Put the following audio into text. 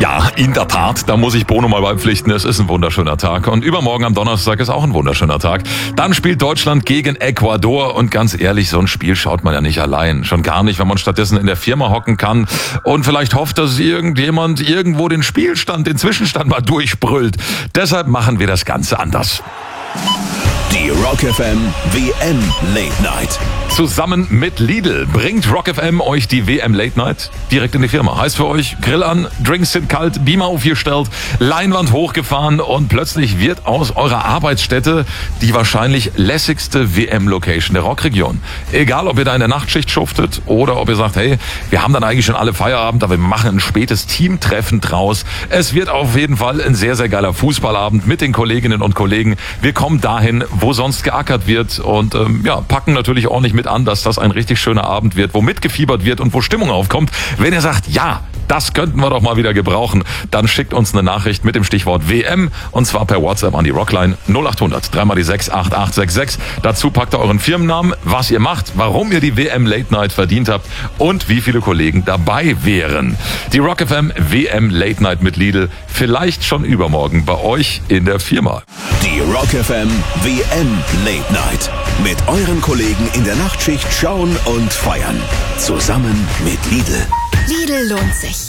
Ja, in der Tat, da muss ich Bono mal beipflichten, es ist ein wunderschöner Tag. Und übermorgen am Donnerstag ist auch ein wunderschöner Tag. Dann spielt Deutschland gegen Ecuador und ganz ehrlich, so ein Spiel schaut man ja nicht allein. Schon gar nicht, wenn man stattdessen in der Firma hocken kann und vielleicht hofft, dass irgendjemand irgendwo den Spielstand, den Zwischenstand mal durchbrüllt. Deshalb machen wir das Ganze anders. Die Rock FM WM Late Night. Zusammen mit Lidl bringt Rock FM euch die WM Late Night direkt in die Firma. Heißt für euch, Grill an, Drinks sind kalt, Beamer aufgestellt, Leinwand hochgefahren und plötzlich wird aus eurer Arbeitsstätte die wahrscheinlich lässigste WM-Location der Rockregion. Egal, ob ihr da in der Nachtschicht schuftet oder ob ihr sagt, hey, wir haben dann eigentlich schon alle Feierabend, aber wir machen ein spätes Teamtreffen draus. Es wird auf jeden Fall ein sehr, sehr geiler Fußballabend mit den Kolleginnen und Kollegen. Wir kommen dahin, wo sonst geackert wird und packen natürlich ordentlich mit an, dass das ein richtig schöner Abend wird, wo mitgefiebert wird und wo Stimmung aufkommt. Wenn ihr sagt, ja, das könnten wir doch mal wieder gebrauchen, dann schickt uns eine Nachricht mit dem Stichwort WM und zwar per WhatsApp an die Rockline 0800 3 mal die 6 8866. Dazu packt ihr euren Firmennamen, was ihr macht, warum ihr die WM Late Night verdient habt und wie viele Kollegen dabei wären. Die Rock FM WM Late Night mit Lidl vielleicht schon übermorgen bei euch in der Firma. Die Rock FM WM Late Night. Mit euren Kollegen in der Nachtschicht schauen und feiern. Zusammen mit Lidl. Lidl lohnt sich.